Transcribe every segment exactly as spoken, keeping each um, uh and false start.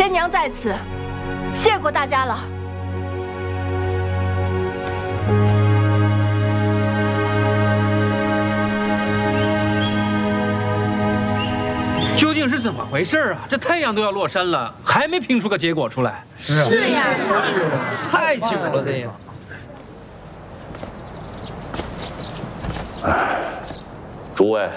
先娘在此，谢过大家了。 究竟是怎么回事啊？这太阳都要落山了，还没评出个结果出来。 是啊， 是呀， 太久了这个。 诸位，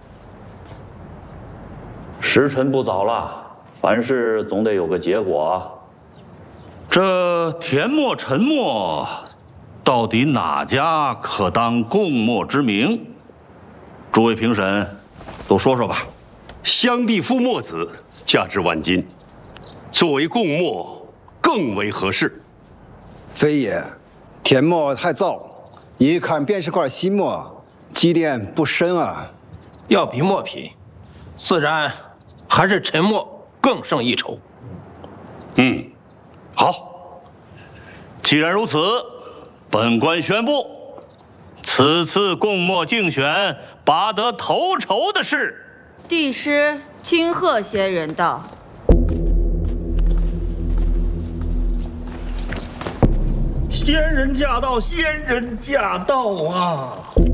时辰不早了，凡事总得有个结果。这田墨、陈墨，到底哪家可当共墨之名？诸位评审，都说说吧。 香必夫墨子，价值万金，作为共墨更为合适。 非也，田墨太燥，一看便是块新墨，积淀不深啊。 要比墨品，自然还是陈墨更胜一筹。 嗯，好，既然如此，本官宣布，此次共墨竞选拔得头筹的是。 帝师清贺仙人道。 仙人驾到，仙人驾到啊！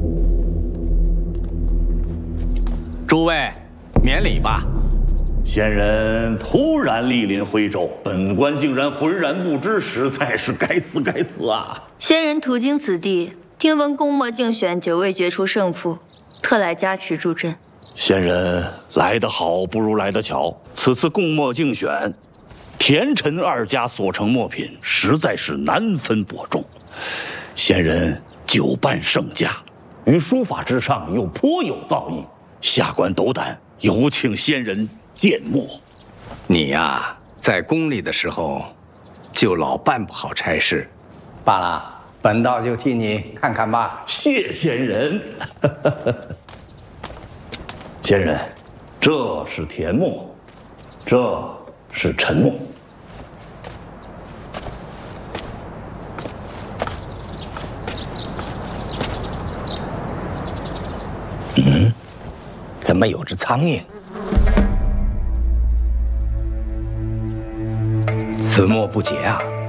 诸位，免礼吧。 仙人突然莅临徽州，本官竟然浑然不知，实在是该死该死啊！ 仙人途经此地，听闻共墨竞选久未决出胜负，特来加持助阵。 仙人来得好，不如来得巧。此次共墨竞选，田陈二家所成墨品实在是难分伯仲。仙人久办圣家，于书法之上又颇有造诣，下官斗胆有请仙人鉴墨。 你呀，在宫里的时候，就老办不好差事。罢了，本道就替你看看吧。 谢仙人。仙人，这是田墨，这是陈墨。 嗯，怎么有只苍蝇？此墨不洁啊！